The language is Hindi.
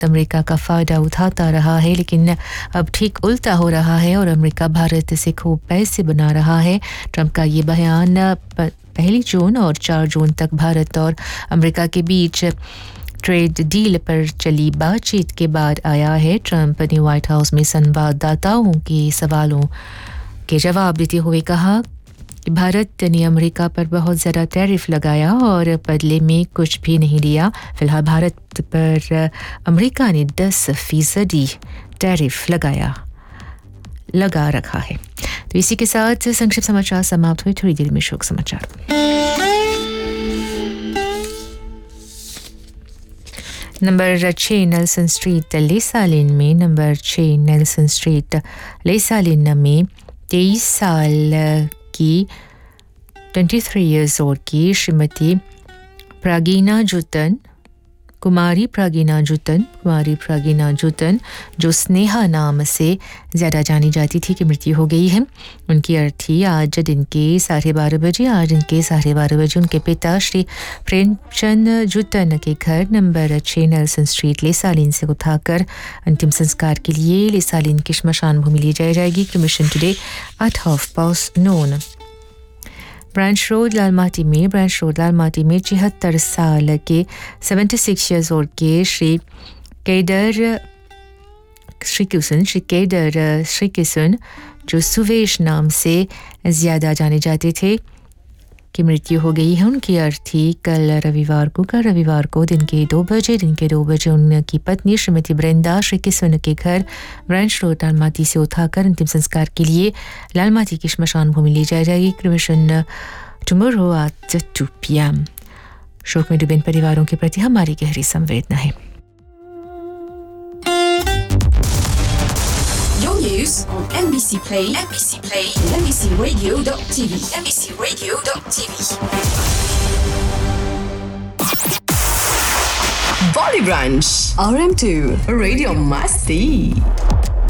वक्त अमेरिका का फ़ायदा उठाता रहा है, लेकिन अब ठीक उल्टा हो रहा है और अमेरिका भारत से खूब पैसे बना रहा है। ट्रंप का ये बयान 1 जून और 4 जून तक भारत और अमेरिका के बीच ट्रेड डील पर चली बातचीत के बाद आया है। ट्रंप ने व्हाइट हाउस में संवाददाताओं के सवालों के जवाब देते हुए कहा कि भारत ने अमेरिका पर बहुत ज़्यादा टैरिफ लगाया और बदले में कुछ भी नहीं दिया। फिलहाल भारत पर अमेरिका ने 10% टैरिफ लगा रखा है। तो इसी के साथ संक्षिप्त समाचार समाप्त हुए। थोड़ी देर में शोक समाचार। नंबर 6 नेल्सन स्ट्रीट लेसालिन में नंबर 6 नेल्सन स्ट्रीट लेसालिन में 23 साल की 23 years old की श्रीमती कुमारी प्रागीना जुतन जो स्नेहा नाम से ज़्यादा जानी जाती थी की मृत्यु हो गई है। उनकी अर्थी आज दिन के 12:30 बजे उनके पिता श्री प्रेमचंद जुतन के घर नंबर 6 नेल्सन स्ट्रीट लेसालिन से उठाकर अंतिम संस्कार के लिए लेसालिन की श्मशान भूमि ले जाई जाएगी। Cremation today at 9:30। Branch road Lalmati में 74 साल के 76 years old के श्री केडर श्रीकिशन जो सुवेश नाम से ज़्यादा जाने जाते थे की मृत्यु हो गई है। उनकी अर्थी कल रविवार को दिन के 2 बजे उनकी पत्नी श्रीमती ब्रेंदा श्रीकिशन के घर ब्रांच रोड लालमाटी से उठाकर अंतिम संस्कार के लिए लालमाटी की श्मशान भूमि ले जाई जाएगी। Cremation tomorrow at 2 PM। शोक में डूबे परिवारों के प्रति हमारी गहरी संवेदना है। Your news on NBC Play, and NBCRadio.tv, Body Brunch, RM2, Radio Masti.